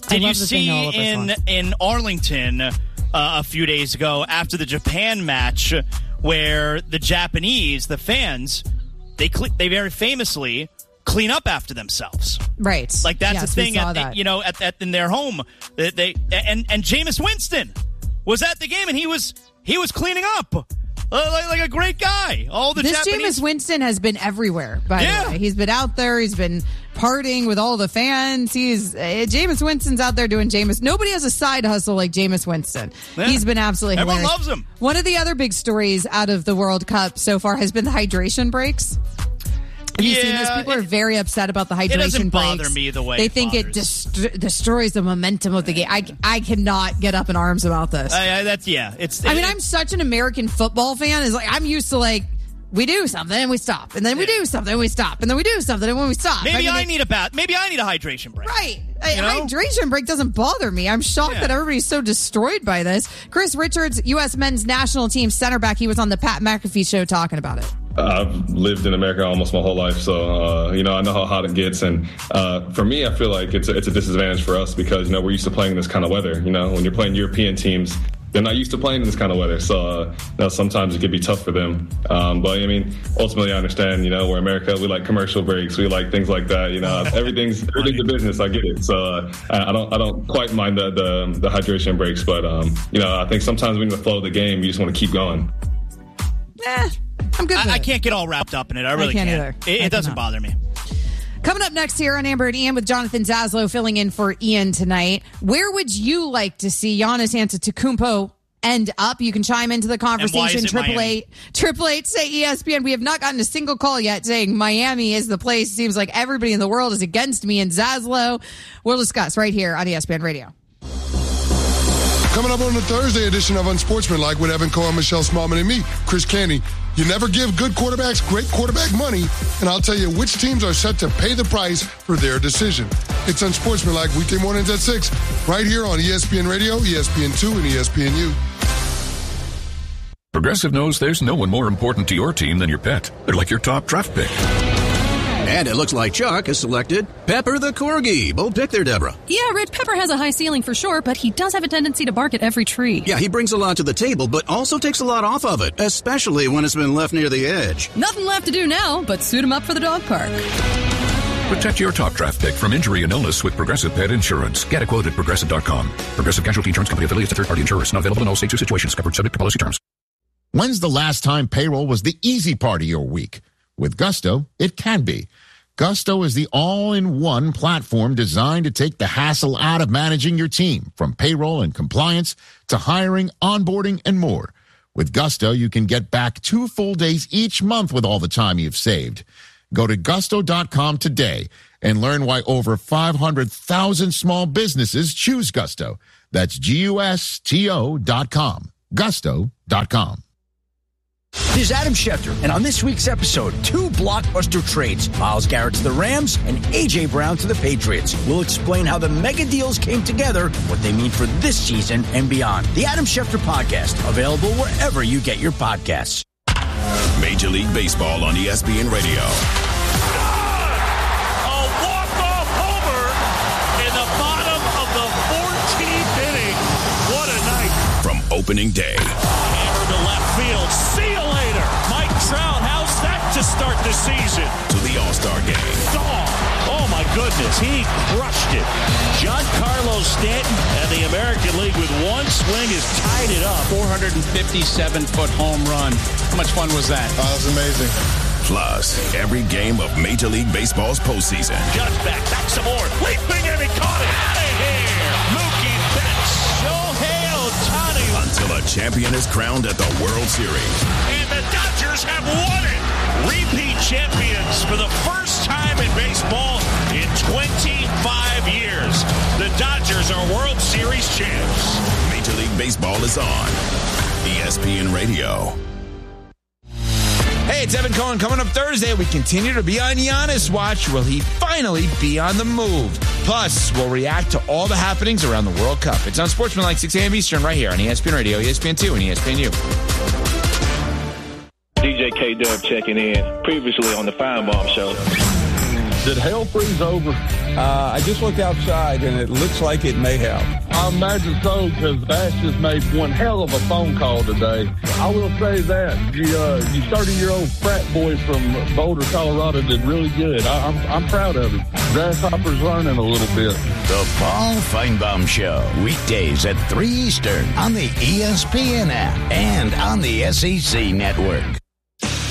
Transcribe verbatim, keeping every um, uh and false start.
Did you see in in Arlington uh, a few days ago after the Japan match where the Japanese, the fans, they cle- they very famously clean up after themselves, right? Like that's yes, a thing, at, that. you know, at, at in their home. They, they and and Jameis Winston was at the game and he was he was cleaning up. Uh, like, like a great guy. All the this Japanese... Jameis Winston has been everywhere, by yeah. the way. He's been out there. He's been partying with all the fans. He's uh, Jameis Winston's out there doing Jameis. Nobody has a side hustle like Jameis Winston. Yeah. He's been absolutely Everyone hilarious. loves him. One of the other big stories out of the World Cup so far has been the hydration breaks. Have you yeah, seen this? People it, are very upset about the hydration breaks. It doesn't breaks. bother me the way they it think bothers. it dest- destroys the momentum of the game. I, I cannot get up in arms about this. I, I, that's yeah. It's. I it, mean, I'm such an American football fan. Is like I'm used to like we do something and we stop, and then we do something and we stop, and then we do something and when we stop. Maybe I, mean, I need a bat. Maybe I need a hydration break. Right. A you know? hydration break doesn't bother me. I'm shocked yeah. that everybody's so destroyed by this. Chris Richards, U S men's national team center back. He was on the Pat McAfee show talking about it. I've lived in America almost my whole life, so uh, you know I know how hot it gets. And uh, for me, I feel like it's a, it's a disadvantage for us because you know we're used to playing in this kind of weather. You know, when you're playing European teams, they're not used to playing in this kind of weather, so uh, you know, sometimes it can be tough for them. Um, but I mean, ultimately, I understand. You know, we're America. We like commercial breaks. We like things like that. You know, everything's everything's a business. I get it. So uh, I don't I don't quite mind the the, the hydration breaks, but um, you know, I think sometimes when the flow of the game, you just want to keep going. Yeah. I'm good with I, I it. can't get all wrapped up in it. I really I can't, can't. either. It, it doesn't cannot. bother me. Coming up next here on Amber and Ian with Jonathan Zaslow filling in for Ian tonight. Where would you like to see Giannis Antetokounmpo end up? You can chime into the conversation. Triple eight, triple eight, say E S P N. We have not gotten a single call yet saying Miami is the place. Seems like everybody in the world is against me and Zaslow. We'll discuss right here on E S P N Radio. Coming up on the Thursday edition of Unsportsmanlike with Evan Cohen, Michelle Smallman, and me, Chris Canty. You never give good quarterbacks great quarterback money, and I'll tell you which teams are set to pay the price for their decision. It's Unsportsmanlike weekday mornings at six, right here on E S P N Radio, E S P N two, and E S P N U. Progressive knows there's no one more important to your team than your pet. They're like your top draft pick. And it looks like Chuck has selected Pepper the Corgi. Bold pick there, Deborah. Yeah, Rich, Pepper has a high ceiling for sure, but he does have a tendency to bark at every tree. Yeah, he brings a lot to the table, but also takes a lot off of it, especially when it's been left near the edge. Nothing left to do now but suit him up for the dog park. Protect your top draft pick from injury and illness with Progressive Pet Insurance. Get a quote at Progressive dot com. Progressive Casualty Insurance Company affiliates of third-party insurers. Not available in all states or situations. Covered subject to policy terms. When's the last time payroll was the easy part of your week? With Gusto, it can be. Gusto is the all-in-one platform designed to take the hassle out of managing your team, from payroll and compliance to hiring, onboarding, and more. With Gusto, you can get back two full days each month with all the time you've saved. Go to gusto dot com today and learn why over five hundred thousand small businesses choose Gusto. That's G U S T O dot com. gusto dot com. This is Adam Schefter, and on this week's episode, two blockbuster trades, Myles Garrett to the Rams and A J. Brown to the Patriots. We'll explain how the mega deals came together and what they mean for this season and beyond. The Adam Schefter Podcast, available wherever you get your podcasts. Major League Baseball on E S P N Radio. A walk-off homer in the bottom of the fourteenth inning. What a night. From opening day. To left field. See you later. Mike Trout, how's that to start the season? To the All-Star game. Oh, oh my goodness. He crushed it. Giancarlo Stanton and the American League with one swing has tied it up. four hundred fifty-seven foot home run. How much fun was that? Oh, that was amazing. Plus, every game of Major League Baseball's postseason. Judge back, back some more. Leaping and he caught it. Out of here. Mookie Betts. Shohei Ohtani. Until a champion is crowned at the World Series. And the Dodgers have won it. Repeat champions for the first time in baseball in twenty-five years. The Dodgers are World Series champs. Major League Baseball is on E S P N Radio. Hey, it's Evan Cohen. Coming up Thursday, we continue to be on Giannis watch. Will he finally be on the move? Plus, we'll react to all the happenings around the World Cup. It's on Sportsmanlike, six a.m. Eastern, right here on E S P N Radio, E S P N two, and E S P N U. D J K-Dub checking in, previously on the Feinbaum Show. Did hell freeze over? Uh, I just looked outside, and it looks like it may have. I imagine so, because Bass just made one hell of a phone call today. I will say that. You, uh, you thirty-year-old frat boy from Boulder, Colorado did really good. I, I'm, I'm proud of him. Grasshopper's learning a little bit. The Paul Feinbaum Show, weekdays at three Eastern on the E S P N app and on the S E C Network.